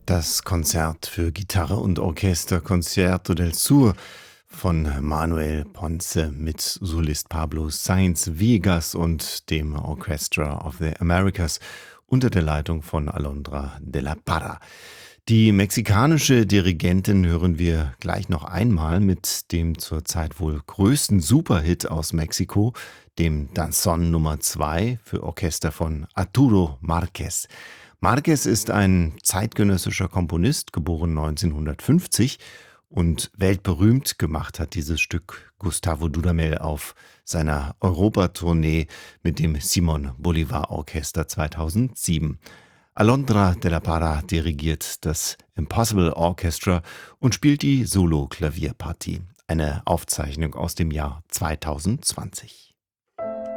Das Konzert für Gitarre und Orchester Concerto del Sur von Manuel Ponce mit Solist Pablo Sainz Viegas und dem Orchestra of the Americas unter der Leitung von Alondra de la Parra. Die mexikanische Dirigentin hören wir gleich noch einmal mit dem zurzeit wohl größten Superhit aus Mexiko, dem Danzón Nummer 2 für Orchester von Arturo Márquez. Márquez ist ein zeitgenössischer Komponist, geboren 1950, und weltberühmt gemacht hat dieses Stück Gustavo Dudamel auf seiner Europatournee mit dem Simón Bolívar Orchester 2007. Alondra de la Parra dirigiert das Impossible Orchestra und spielt die Solo-Klavierpartie, eine Aufzeichnung aus dem Jahr 2020.